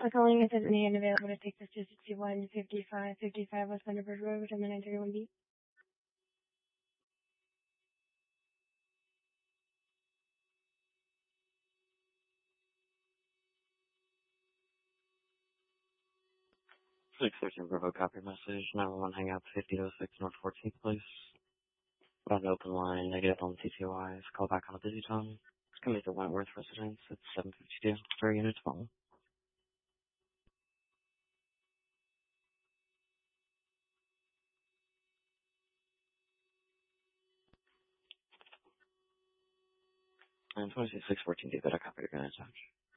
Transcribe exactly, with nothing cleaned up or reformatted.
Uh, calling is an unavailable to take this to sixty-one fifty-five fifty-five West Thunderbird Road, return the nine thirty-one B. six thirteen Bravo, copy message. nine one one hang out fifty oh six North fourteenth, please. Got an open line, negative on T T O Is. Call back on a busy tone. It's coming to Wentworth residence. It's seven fifty-two. Three units phone. And twenty-six six fourteen, David, I copied your gun attached.